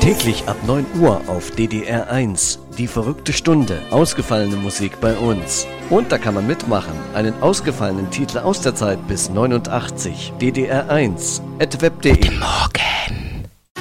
Täglich ab 9 Uhr auf DDR 1. Die verrückte Stunde. Ausgefallene Musik bei uns. Und da kann man mitmachen. Einen ausgefallenen Titel aus der Zeit bis 89. DDR 1. @web.de